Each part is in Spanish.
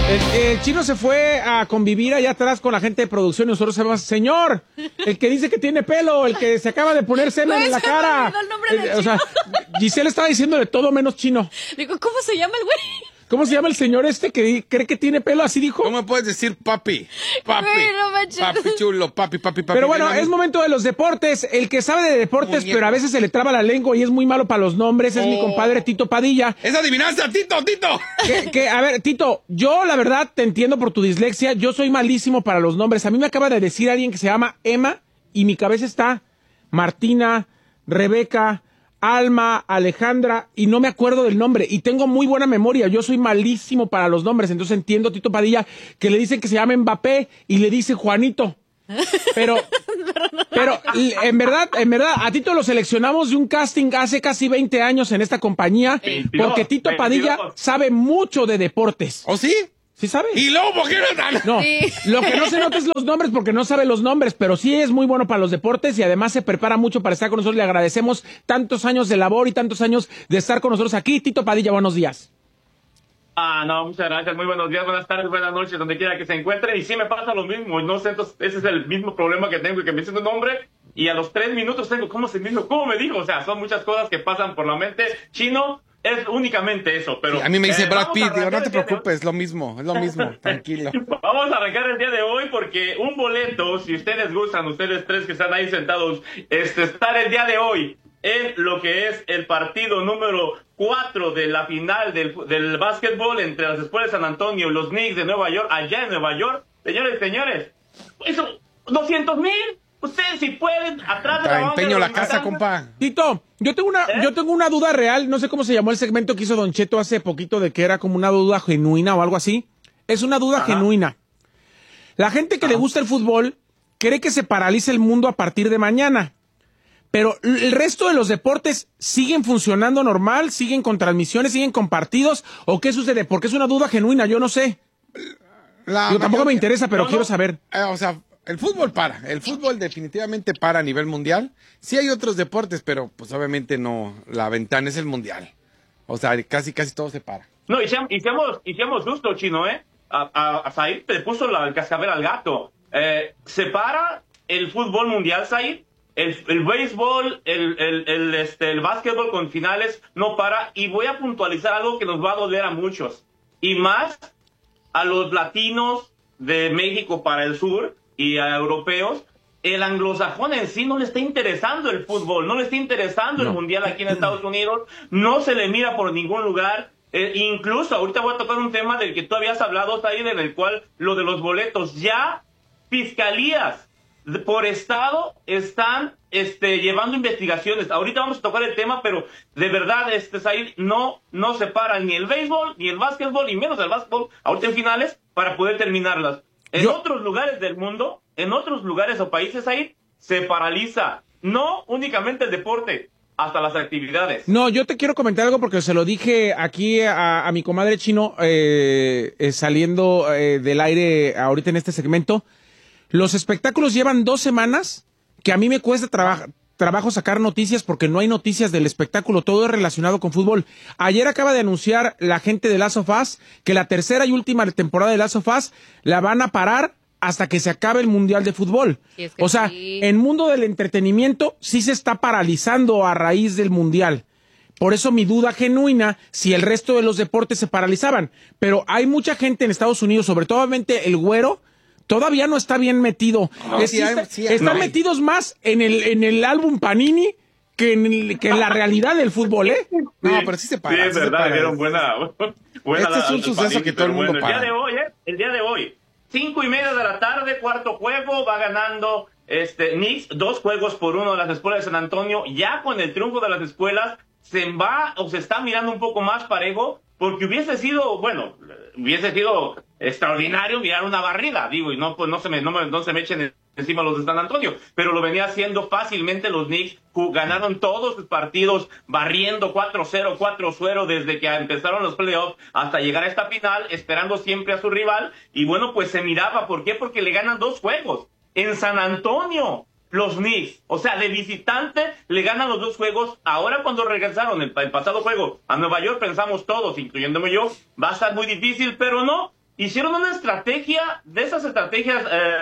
El Chino se fue a convivir allá atrás con la gente de producción y nosotros sabemos, señor, el que dice que tiene pelo, el que se acaba de poner semen en la cara. O sea, Giselle estaba diciendo de todo menos Chino. Digo, ¿cómo se llama el güey? ¿Cómo se llama el señor este que cree que tiene pelo? Así dijo. ¿Cómo puedes decir papi? Papi. Güey, no manches. Papi chulo, papi. Pero bueno, es momento de los deportes. El que sabe de deportes, pero a veces se le traba la lengua y es muy malo para los nombres, es mi compadre Tito Padilla. ¡Es adivinanza, Tito! A ver, Tito, yo la verdad te entiendo por tu dislexia. Yo soy malísimo para los nombres. A mí me acaba de decir alguien que se llama Emma y mi cabeza está Martina, Rebeca, Alma, Alejandra, y no me acuerdo del nombre, y tengo muy buena memoria, yo soy malísimo para los nombres, entonces entiendo, Tito Padilla, que le dicen que se llama Mbappé, y le dice Juanito, pero en verdad, a Tito lo seleccionamos de un casting hace casi 20 años en esta compañía, porque Tito Padilla sabe mucho de deportes. ¿Oh, sí? ¿Sí sabe? ¿Y luego por qué no? Lo que no se nota es los nombres porque no sabe los nombres, pero sí es muy bueno para los deportes y además se prepara mucho para estar con nosotros. Le agradecemos tantos años de labor y tantos años de estar con nosotros aquí. Tito Padilla, buenos días. No, muchas gracias. Muy buenos días, buenas tardes, buenas noches, donde quiera que se encuentre. Y sí me pasa lo mismo. No sé, entonces ese es el mismo problema que tengo, que me dicen un nombre y a los 3 minutos tengo, ¿cómo me dijo? O sea, son muchas cosas que pasan por la mente. Chino, es únicamente eso, pero... Sí, a mí me dice Brad Pitt, digo, no te preocupes, es lo mismo, tranquilo. Vamos a arrancar el día de hoy porque un boleto, si ustedes gustan, ustedes tres que están ahí sentados, estar el día de hoy en lo que es el partido número 4 de la final del básquetbol entre las escuelas de San Antonio y los Knicks de Nueva York, allá en Nueva York. Señores, eso, 200,000. Ustedes si pueden, atrás de la banda. Empeño la casa, compa. Tito, yo tengo una duda real. No sé cómo se llamó el segmento que hizo Don Cheto hace poquito de que era como una duda genuina o algo así. Es una duda genuina. La gente que le gusta el fútbol cree que se paraliza el mundo a partir de mañana. Pero el resto de los deportes siguen funcionando normal, siguen con transmisiones, siguen con partidos. ¿O qué sucede? Porque es una duda genuina, yo no sé. Yo tampoco me interesa, pero quiero saber. El fútbol definitivamente para a nivel mundial. Sí hay otros deportes, pero pues obviamente no, la ventana es el mundial. O sea, casi todo se para. No, y seamos justos, Chino, a Said te puso el cascabel al gato. Se para el fútbol mundial, Said. El béisbol, el básquetbol con finales no para. Y voy a puntualizar algo que nos va a doler a muchos. Y más a los latinos de México para el sur y a europeos. El anglosajón en sí no le está interesando el fútbol, no le está interesando el mundial aquí en Estados Unidos, no se le mira por ningún lugar. Incluso ahorita voy a tocar un tema del que tú habías hablado, Said, en el cual lo de los boletos, ya fiscalías por estado están llevando investigaciones. Ahorita vamos a tocar el tema, pero de verdad, Said, no separan ni el béisbol, ni el básquetbol, y menos el básquetbol, ahorita en finales, para poder terminarlas. En otros lugares del mundo, en otros lugares o países ahí, se paraliza. No únicamente el deporte, hasta las actividades. No, yo te quiero comentar algo porque se lo dije aquí a mi comadre Chino, saliendo del aire ahorita en este segmento. Los espectáculos llevan 2 semanas que a mí me cuesta trabajo sacar noticias porque no hay noticias del espectáculo, todo es relacionado con fútbol. Ayer acaba de anunciar la gente de Last of Us que la tercera y última temporada de Last of Us la van a parar hasta que se acabe el Mundial de Fútbol. Sí, o sea, en mundo del entretenimiento sí se está paralizando a raíz del Mundial. Por eso mi duda genuina si el resto de los deportes se paralizaban. Pero hay mucha gente en Estados Unidos, sobre todo el güero, todavía no está bien metido. Están metidos más en el álbum Panini que en la realidad del fútbol, ¿eh? No, pero sí se para. Sí, es verdad, dieron buena este es un suceso Panini, que todo el mundo para. El día de hoy, 5:30 de la tarde, cuarto juego, va ganando Knicks 2-1 de las escuelas de San Antonio. Ya con el triunfo de las escuelas, se está mirando un poco más parejo, porque hubiese sido extraordinario mirar una barrida, digo, y no se me echen encima los de San Antonio, pero lo venía haciendo fácilmente los Knicks, ganaron todos sus partidos barriendo 4-0, 4-0 desde que empezaron los playoffs hasta llegar a esta final, esperando siempre a su rival, y bueno, pues se miraba, ¿por qué? Porque le ganan 2 juegos en San Antonio. Los Knicks, o sea, de visitante le ganan los 2 juegos. Ahora cuando regresaron el pasado juego a Nueva York, pensamos todos, incluyéndome yo, va a estar muy difícil, pero no. hicieron una estrategia, de esas estrategias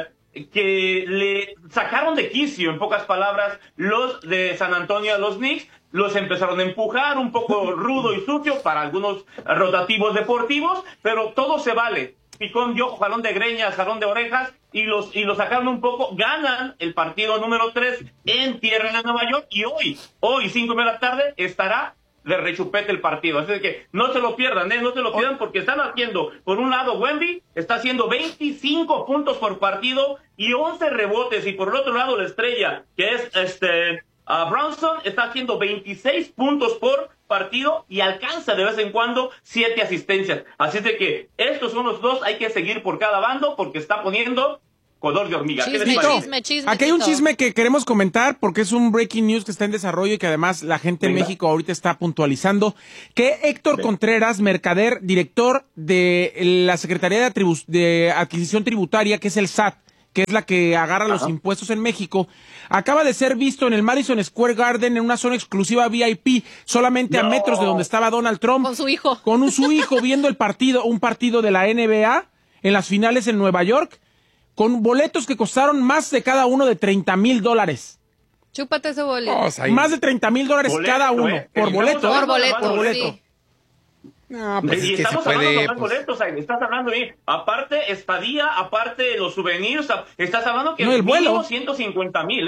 que le sacaron de quicio, en pocas palabras, los de San Antonio a los Knicks, los empezaron a empujar un poco rudo y sucio para algunos rotativos deportivos, pero todo se vale. Picón dio jalón de greñas, jalón de orejas, y los sacaron un poco, ganan el partido número 3 en tierra de Nueva York, y hoy 5:30 de la tarde, estará de rechupete el partido. Así que no se lo pierdan, no se lo pierdan, porque están haciendo, por un lado, Wemby está haciendo 25 puntos por partido y 11 rebotes, y por el otro lado, la estrella, que es Bronson, está haciendo 26 puntos por partido y alcanza de vez en cuando 7 asistencias. Así de que estos son los dos, hay que seguir por cada bando, porque está poniendo color de hormiga. Chisme. Aquí hay un chisme que queremos comentar porque es un breaking news que está en desarrollo y que además la gente en México ahorita está puntualizando, que Héctor Contreras, mercader, director de la Secretaría de Adquisición Tributaria, que es el SAT, que es la que agarra los impuestos en México, acaba de ser visto en el Madison Square Garden en una zona exclusiva VIP, solamente a metros de donde estaba Donald Trump. Con su hijo. Con su hijo viendo un partido de la NBA en las finales en Nueva York, con boletos que costaron más de cada uno de $30,000. Chúpate ese boleto. Más de $30,000 cada uno. Por boleto. Por boleto. Sí. No, pues y es que estamos se hablando puede. de más boletos, estás hablando bien. Aparte, estadía, aparte los souvenirs, estás hablando que No, el vuelo. mínimo 150,000,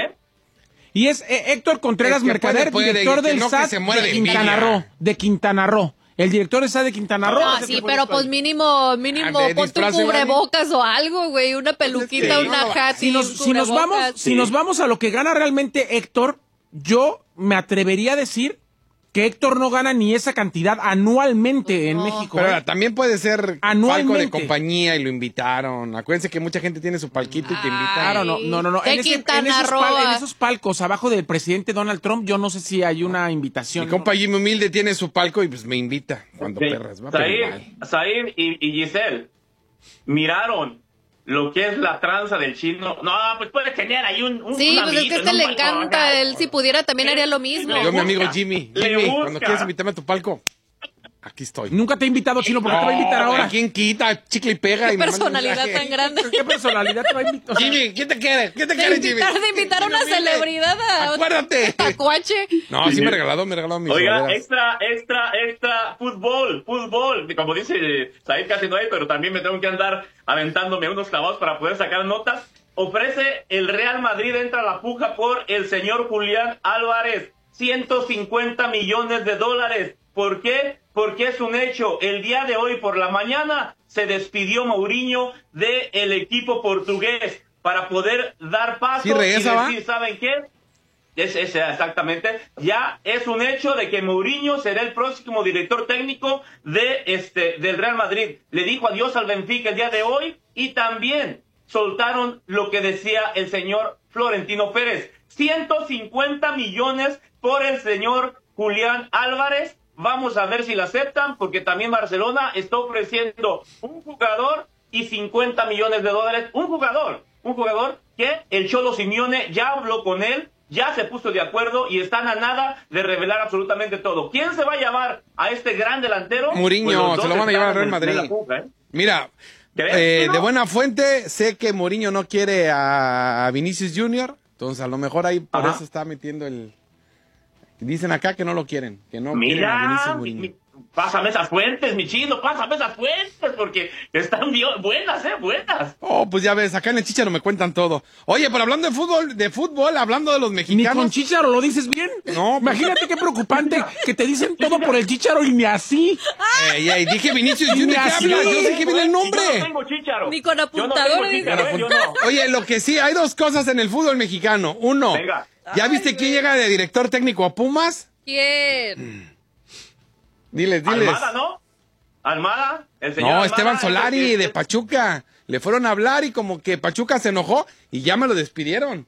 Y es Héctor Contreras, Es que mercader, puede, director que del no, que SAT se muere de de Quintana envidia. Roo. De Quintana Roo. El director del SAT de Quintana Roo. No, es el sí, que pone pero esto pues ahí. mínimo, de ponte un disfraz, Iván. cubrebocas o algo, güey, una peluquita, Sí. una hat Si y nos, un si nos vamos, cubrebocas. si nos vamos a lo que gana realmente Héctor, yo me atrevería a decir que Héctor no gana ni esa cantidad anualmente en México. Pero ahora, también puede ser palco Anualmente. de compañía y lo invitaron. Acuérdense que mucha gente tiene su palquito y te invitan. Claro, no. De Quintana Roo. En esos palcos, abajo del presidente Donald Trump, yo no sé si hay una invitación. Mi compa Jimmy Humilde tiene su palco y pues me invita cuando perras. Va, pero igual. Said y Giselle miraron lo que es la tranza del chino. No, pues puede tener ahí un Sí, un pues es que amiguito a este en un le balcón, encanta. acá. Él, si pudiera, también haría lo mismo. Yo, mi busca, amigo Jimmy. le Jimmy, busca. cuando quieras invitarme a tu palco, aquí estoy. Nunca te he invitado, Chino, ¿por qué te voy a invitar ahora? ¿Quién quita? Chicle y pega. Qué y me manda un personalidad mensaje. tan grande. ¿Qué personalidad te va a invitar? O sea, Jimmy, ¿quién te quiere? ¿Quién te De quiere, Jimmy? invitar a una Jimmy Humilde. celebridad a Acuérdate. Tacuache. No, sí me regaló mis Oiga, sudaderas. extra, fútbol. Como dice Said, casi no hay, pero también me tengo que andar aventándome unos clavados para poder sacar notas. Ofrece el Real Madrid, entra a la puja por el señor Julián Álvarez. $150 millones. ¿Por qué? Porque es un hecho. El día de hoy por la mañana se despidió Mourinho del equipo portugués para poder dar paso ¿Sí regresa, y decir, ¿saben qué? Exactamente. Ya es un hecho de que Mourinho será el próximo director técnico del Real Madrid. Le dijo adiós al Benfica el día de hoy y también soltaron lo que decía el señor Florentino Pérez. 150 millones por el señor Julián Álvarez. Vamos a ver si lo aceptan, porque también Barcelona está ofreciendo un jugador y $50 millones. Un jugador que el Cholo Simeone ya habló con él, ya se puso de acuerdo y están a nada de revelar absolutamente todo. ¿Quién se va a llevar a este gran delantero? Mourinho, Pues los dos se lo van a llevar al están Real Madrid. en la puja, ¿eh? Mira, ¿Crees, Chino? de buena fuente, sé que Mourinho no quiere a Vinicius Junior, entonces a lo mejor ahí por Ajá. eso está metiendo el... Dicen acá que no lo quieren, que no quieren a Vinicius Mira, Mourinho. pásame esas fuentes, mi Chino, pásame esas fuentes, porque están buenas, buenas. Oh, pues ya ves, acá en el Chícharo me cuentan todo. Oye, pero hablando de fútbol, hablando de los Ni mexicanos... con Chícharo lo dices bien. No, pues- Imagínate qué preocupante que te dicen todo por el Chícharo y ni así. Y dije Vinicius Junior, ¿qué así. hablas? Yo sé que viene el nombre. Yo no tengo chícharo. Ni con Yo no tengo apuntador, chícharo, dice. yo no. Oye, lo que sí, hay dos cosas en el fútbol mexicano. Uno, Venga. ¿ya viste quién llega de director técnico a Pumas? ¿Quién? Diles. Almada, ¿no? Almada, el señor No, Almada, Esteban Solari el- de Pachuca. Le fueron a hablar y como que Pachuca se enojó y ya me lo despidieron.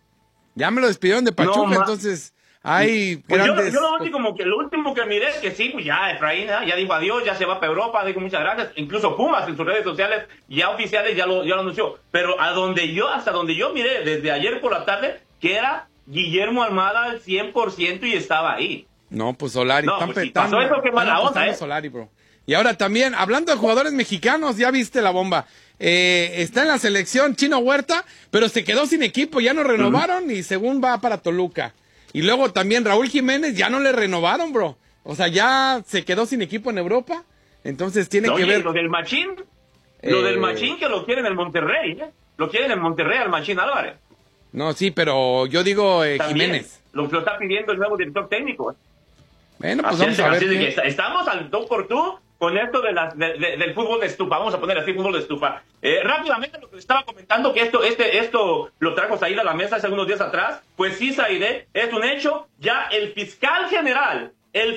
De Pachuca, ma- entonces hay Pues grandes... yo lo último que miré es que sí, pues ya Efraín ya dijo adiós, ya se va para Europa, dijo muchas gracias. Incluso Pumas en sus redes sociales ya oficiales ya lo anunció. Pero hasta donde yo miré desde ayer por la tarde, que era Guillermo Almada al 100% y estaba ahí. No, pues Solari. No, pues si pasó eso, qué mala onda, apostando ¿eh? Solari, bro. Y ahora también, hablando de jugadores mexicanos, ya viste la bomba. Está en la selección Chino Huerta, pero se quedó sin equipo, ya no renovaron y según va para Toluca. Y luego también Raúl Jiménez ya no le renovaron, bro. O sea, ya se quedó sin equipo en Europa. Entonces tiene que ver. Lo del Machín que lo quieren en Monterrey, ¿eh? Lo quieren en Monterrey al Machín Álvarez. No, sí, pero yo digo También, Jiménez. lo está pidiendo el nuevo director técnico, ¿eh? Bueno, pues Así vamos a ver. de que estamos al tú por tú con esto del fútbol de estufa. Vamos a poner así, fútbol de estufa. Rápidamente, lo que estaba comentando, que esto lo trajo Said a la mesa hace unos días atrás. Pues sí, Said, es un hecho. Ya el fiscal general,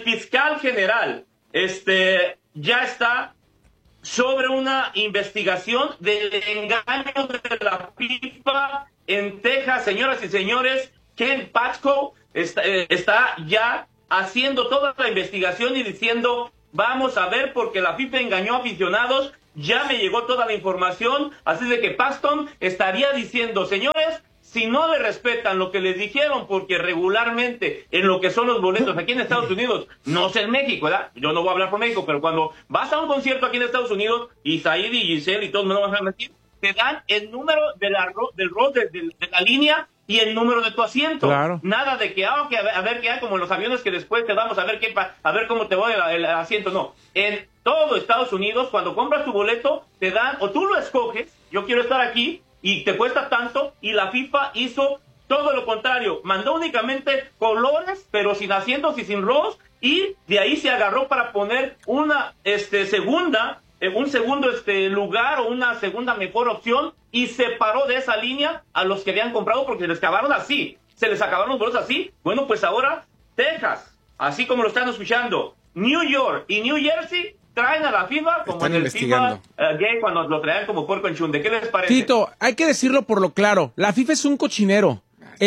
ya está sobre una investigación del engaño de la FIFA en Texas. Señoras y señores, Ken Patko está ya haciendo toda la investigación y diciendo, vamos a ver, porque la FIFA engañó a aficionados, ya me llegó toda la información, así de que Paxton estaría diciendo, señores, si no le respetan lo que les dijeron, porque regularmente en lo que son los boletos aquí en Estados Unidos, no sé en México, ¿verdad? Yo no voy a hablar por México, pero cuando vas a un concierto aquí en Estados Unidos, y Said y Giselle y todos me lo van a decir, te dan el número de la línea y el número de tu asiento. Claro. Nada de que, a ver qué hay, como en los aviones que después te damos, a ver cómo te va el asiento. No. En todo Estados Unidos, cuando compras tu boleto, te dan, o tú lo escoges, yo quiero estar aquí, y te cuesta tanto, y la FIFA hizo todo lo contrario. Mandó únicamente colores, pero sin asientos y sin rows, y de ahí se agarró para poner una un segundo lugar o una segunda mejor opción, y separó de esa línea a los que habían comprado porque se les acabaron los boletos así. Bueno, pues ahora Texas, así como lo están escuchando, New York y New Jersey traen a la FIFA como Están en el investigando. FIFA gay cuando lo traían como puerco en chunde. ¿Qué les parece? Tito, hay que decirlo por lo claro, la FIFA es un cochinero.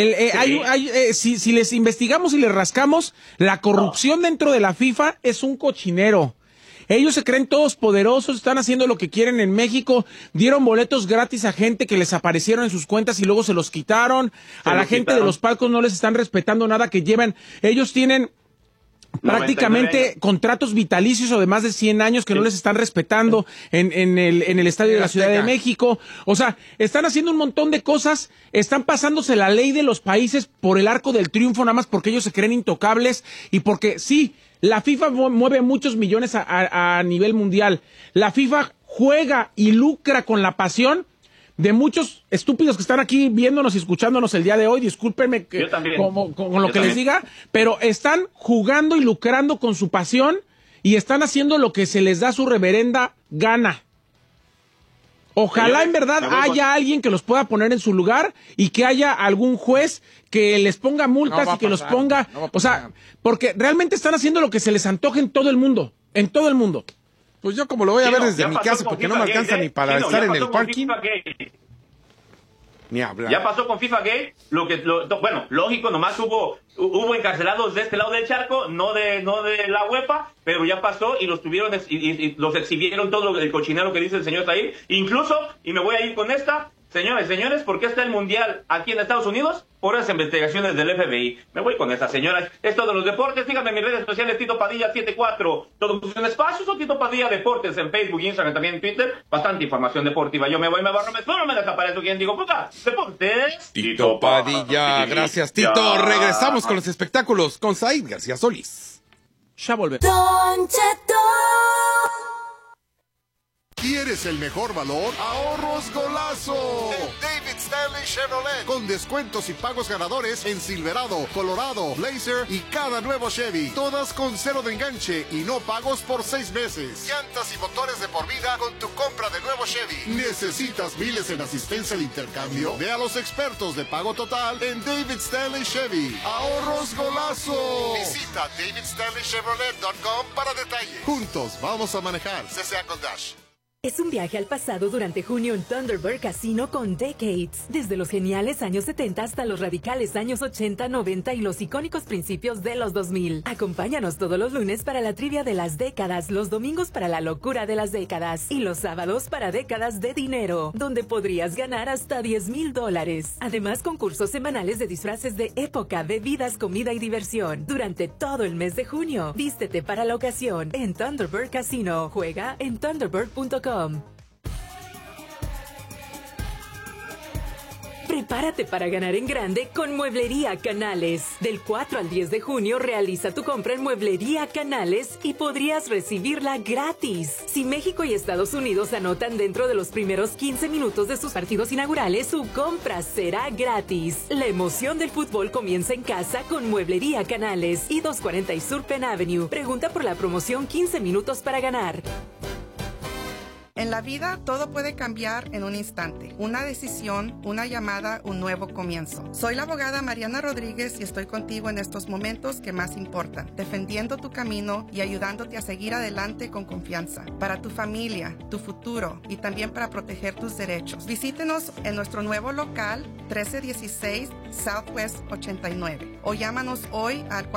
Si les investigamos y les rascamos, la corrupción dentro de la FIFA es un cochinero. Ellos se creen todos poderosos, están haciendo lo que quieren en México, dieron boletos gratis a gente que les aparecieron en sus cuentas y luego se los quitaron. A la gente de los palcos no les están respetando nada que llevan. Ellos tienen prácticamente contratos vitalicios o de más de 100 años que no les están respetando en el estadio de la Ciudad de México. O sea, están haciendo un montón de cosas, están pasándose la ley de los países por el arco del triunfo nada más porque ellos se creen intocables y porque sí, la FIFA mueve muchos millones a nivel mundial. La FIFA juega y lucra con la pasión de muchos estúpidos que están aquí viéndonos y escuchándonos el día de hoy. Discúlpenme con lo que les diga, pero están jugando y lucrando con su pasión y están haciendo lo que se les da su reverenda gana. Ojalá en verdad haya alguien que los pueda poner en su lugar y que haya algún juez que les ponga multas y que los ponga, o sea, porque realmente están haciendo lo que se les antoje en todo el mundo, Pues yo como lo voy a ver desde mi casa porque no me alcanza ni para estar en el parking. Ni hablar. Ya pasó con FIFA Gate, bueno, lógico, nomás hubo encarcelados de este lado del charco, no de la UEFA, pero ya pasó y los tuvieron y los exhibieron todo el cochinero que dice el señor Zahir. Incluso, y me voy a ir con esta, señores, ¿por qué está el Mundial aquí en Estados Unidos? Por las investigaciones del FBI. Me voy con esta, señoras. Es todo de los deportes. Síganme en mis redes sociales, Tito Padilla 74. Todo en espacios o Tito Padilla Deportes en Facebook, Instagram, también en Twitter. Bastante información deportiva. Yo me voy, me barro, me espero, me desaparezco. ¿Quién digo? Puta, deportes. Tito Padilla. Gracias, Tito. Regresamos con los espectáculos con Said García Solís. Ya volvemos. Don Cheto. ¿Quieres el mejor valor? ¡Ahorros golazo! En David Stanley Chevrolet. Con descuentos y pagos ganadores en Silverado, Colorado, Blazer y cada nuevo Chevy. Todas con cero de enganche y no pagos por 6 meses. Llantas y motores de por vida con tu compra de nuevo Chevy. ¿Necesitas miles en asistencia de intercambio? Ve a los expertos de pago total en David Stanley Chevy. ¡Ahorros golazo! Visita davidstanleychevrolet.com para detalles. Juntos vamos a manejar CCA con Dash. Es un viaje al pasado durante junio en Thunderbird Casino con Decades. Desde los geniales años 70 hasta los radicales años 80, 90 y los icónicos principios de los 2000. Acompáñanos todos los lunes para la trivia de las décadas, los domingos para la locura de las décadas y los sábados para décadas de dinero, donde podrías ganar hasta $10,000. Además, concursos semanales de disfraces de época, bebidas, comida y diversión. Durante todo el mes de junio, vístete para la ocasión en Thunderbird Casino. Juega en thunderbird.com. Prepárate para ganar en grande con Mueblería Canales. Del 4 al 10 de junio realiza tu compra en Mueblería Canales y podrías recibirla gratis. Si México y Estados Unidos anotan dentro de los primeros 15 minutos de sus partidos inaugurales, su compra será gratis. La emoción del fútbol comienza en casa con Mueblería Canales y 240 Sur Penn Avenue. Pregunta por la promoción 15 minutos para ganar. En la vida todo puede cambiar en un instante. Una decisión, una llamada, un nuevo comienzo. Soy la abogada Mariana Rodríguez y estoy contigo en estos momentos que más importan, defendiendo tu camino y ayudándote a seguir adelante con confianza. Para tu familia, tu futuro y también para proteger tus derechos. Visítenos en nuestro nuevo local 1316 Southwest 89 o llámanos hoy al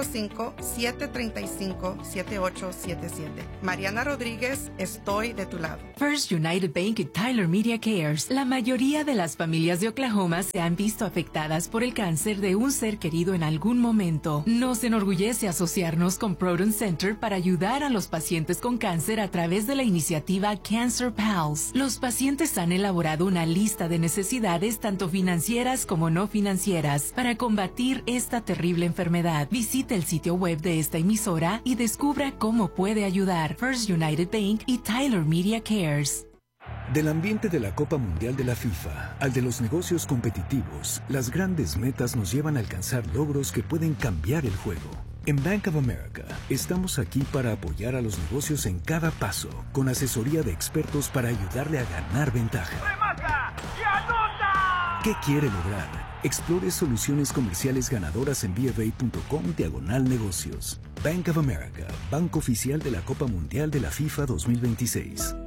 405-735-7877. Mariana Rodríguez, estoy de tu lado. First United Bank y Tyler Media Cares. La mayoría de las familias de Oklahoma se han visto afectadas por el cáncer de un ser querido en algún momento. Nos enorgullece asociarnos con Proton Center para ayudar a los pacientes con cáncer a través de la iniciativa Cancer Pals. Los pacientes han elaborado una lista de necesidades tanto financieras como no financieras para combatir esta terrible enfermedad. Visite el sitio web de esta emisora y descubra cómo puede ayudar. First United Bank y Tyler Media Cares. Del ambiente de la Copa Mundial de la FIFA al de los negocios competitivos, las grandes metas nos llevan a alcanzar logros que pueden cambiar el juego. En Bank of America estamos aquí para apoyar a los negocios en cada paso, con asesoría de expertos para ayudarle a ganar ventaja. ¡Remata y anota! ¿Qué quiere lograr? Explore soluciones comerciales ganadoras en bfa.com/negocios. Bank of America, banco oficial de la Copa Mundial de la FIFA 2026.